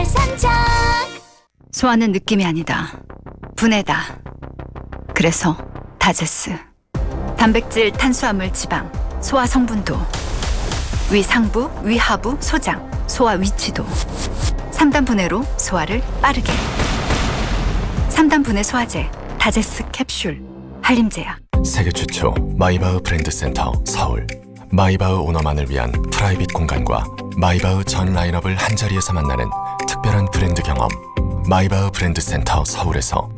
산책. 소화는 느낌이 아니다. 분해다. 그래서 다제스. 단백질, 탄수화물, 지방, 소화 성분도, 위 상부, 위 하부, 소장, 소화 위치도 3단 분해로 소화를 빠르게. 3단 분해 소화제 다제스 캡슐 한림제약. 세계 최초 마이바흐 브랜드 센터 서울. 마이바흐 오너만을 위한 프라이빗 공간과 마이바흐 전 라인업을 한자리에서 만나는 특별한 브랜드 경험. 마이바흐 브랜드 센터 서울에서